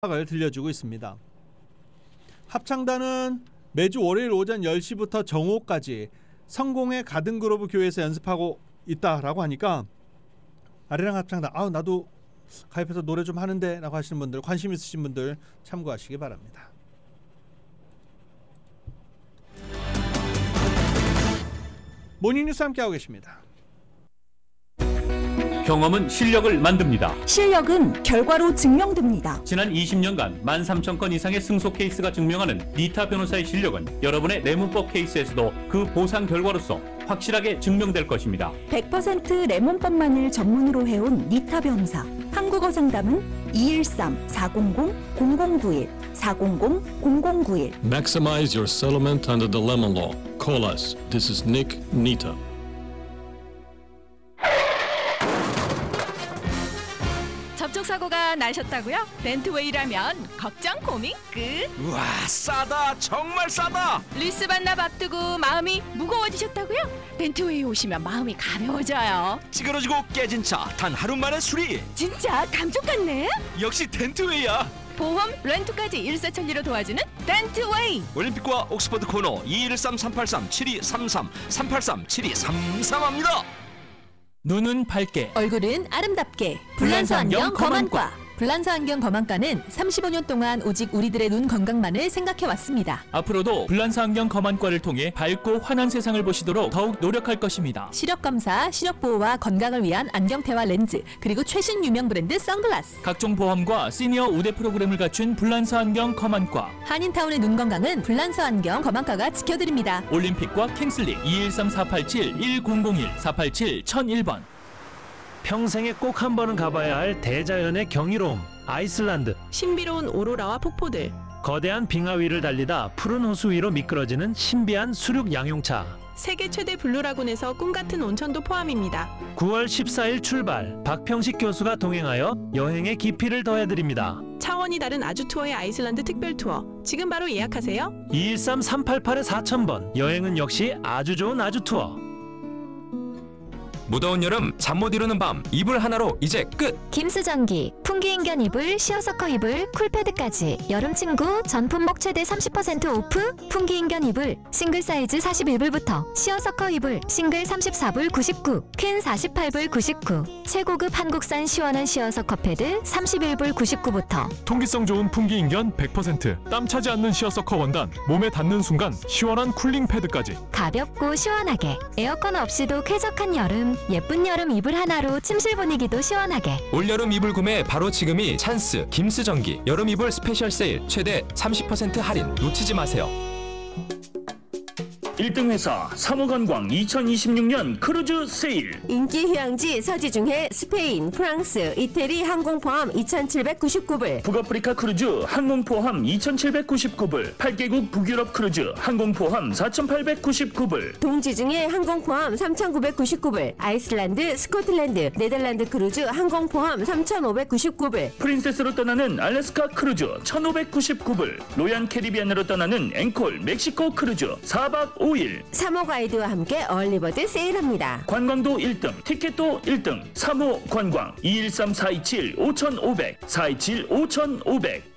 을 들려주고 있습니다. 합창단은 매주 월요일 오전 10시부터 정오까지 성공의 가든그로브 교회에서 연습하고 있다라고 하니까 아리랑 합창단 나도 가입해서 노래 좀 하는데 라고 하시는 분들, 관심 있으신 분들 참고하시기 바랍니다. 모닝뉴스 함께하고 계십니다. 경험은 실력을 만듭니다. 실력은 결과로 증명됩니다. 지난 20년간 13,000건 이상의 승소 케이스가 증명하는 니타 변호사의 실력은 여러분의 뇌문법 케이스에서도 그 보상 결과로서 확실하게 증명될 것입니다. 100% 레몬법만을 전문으로 해온 니타 변호사. 한국어 상담은 213-400-0091 400-0091. Maximize your settlement under the Lemon Law. Call us. This is Nick Nita. 접촉사고가 나셨다고요? 렌트웨이라면 걱정 고민 끝. 우와, 싸다, 정말 싸다. 리스 반납 앞두고 마음이 무거워지셨다고요? 렌트웨이 오시면 마음이 가벼워져요. 찌그러지고 깨진 차 단 하루 만에 수리. 진짜 감쪽 같네. 역시 렌트웨이야. 보험, 렌트까지 일사천리로 도와주는 렌트웨이. 올림픽과 옥스퍼드 코너 213-383-7233 383-7233합니다. 눈은 밝게, 얼굴은 아름답게. 불란서 안경 검안과. 불란서 안경 검안과는 35년 동안 오직 우리들의 눈 건강만을 생각해왔습니다. 앞으로도 불란서 안경 검안과를 통해 밝고 환한 세상을 보시도록 더욱 노력할 것입니다. 시력 검사, 시력 보호와 건강을 위한 안경테와 렌즈, 그리고 최신 유명 브랜드 선글라스. 각종 보험과 시니어 우대 프로그램을 갖춘 불란서 안경 검안과. 한인타운의 눈 건강은 불란서 안경 검안과가 지켜드립니다. 올림픽과 킹슬리 213-487-1001 487-1001번. 평생에 꼭 한 번은 가봐야 할 대자연의 경이로움, 아이슬란드. 신비로운 오로라와 폭포들. 거대한 빙하 위를 달리다 푸른 호수 위로 미끄러지는 신비한 수륙 양용차. 세계 최대 블루라군에서 꿈같은 온천도 포함입니다. 9월 14일 출발, 박평식 교수가 동행하여 여행의 깊이를 더해드립니다. 차원이 다른 아주 투어의 아이슬란드 특별 투어. 지금 바로 예약하세요. 213-388-4000번. 여행은 역시 아주 좋은 아주 투어. 무더운 여름 잠 못 이루는 밤 이불 하나로 이제 끝! 김수전기, 풍기인견 이불, 시어서커 이불, 쿨패드까지 여름친구 전품목 최대 30% 오프 풍기인견 이불 싱글 사이즈 41불부터 시어서커 이불 싱글 34불 99 퀸 48불 99 최고급 한국산 시원한 시어서커 패드 31불 99부터 통기성 좋은 풍기인견 100% 땀 차지 않는 시어서커 원단 몸에 닿는 순간 시원한 쿨링 패드까지 가볍고 시원하게 에어컨 없이도 쾌적한 여름 예쁜 여름 이불 하나로 침실 분위기도 시원하게 올여름 이불 구매 바로 지금이 찬스. 김수전기 여름 이불 스페셜 세일 최대 30% 할인 놓치지 마세요. 1등 회사 사무관광 2026년 크루즈 세일. 인기 휴양지 서지중해 스페인, 프랑스, 이태리 항공 포함 2,799불. 북아프리카 크루즈 항공 포함 2,799불. 8개국 북유럽 크루즈 항공 포함 4,899불. 동지중해 항공 포함 3,999불. 아이슬란드, 스코틀랜드, 네덜란드 크루즈 항공 포함 3,599불. 프린세스로 떠나는 알래스카 크루즈 1,599불. 로얀 캐리비안으로 떠나는 앵콜 멕시코 크루즈 4박 5일. 사모 가이드와 함께 얼리버드 세일합니다. 관광도 1등, 티켓도 1등. 사모 관광 213-427-5500 427-5500.